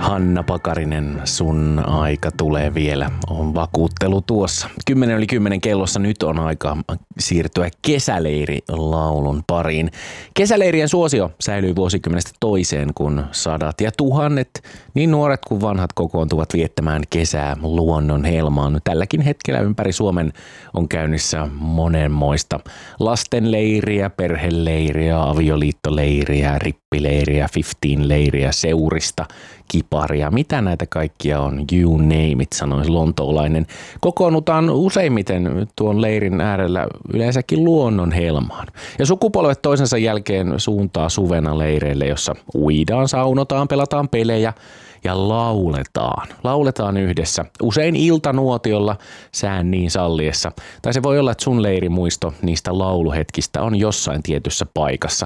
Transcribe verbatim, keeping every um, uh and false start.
Hanna Pakarinen, sun aika tulee vielä. On vakuuttelu tuossa. Kymmenen yli kymmenen kellossa nyt on aika siirtyä kesäleirilaulun pariin. Kesäleirien suosio säilyy vuosikymmenestä toiseen, kun sadat ja tuhannet, niin nuoret kuin vanhat, kokoontuvat viettämään kesää luonnon helmaan. Tälläkin hetkellä ympäri Suomen on käynnissä monenmoista lastenleiriä, perheleiriä, avioliittoleiriä, rippileiriä, fifteen-leiriä, seurista, kiparia. Mitä näitä kaikkia on? You name it, sanoisi lontoolainen. Kokoonnutaan useimmiten tuon leirin äärellä yleensäkin luonnon helmaan. Ja sukupolvet toisensa jälkeen suuntaa suvena leireille, jossa uidaan, saunotaan, pelataan pelejä ja lauletaan. Lauletaan yhdessä, usein iltanuotiolla sään niin salliessa. Tai se voi olla, että sun leirimuisto niistä lauluhetkistä on jossain tietyssä paikassa.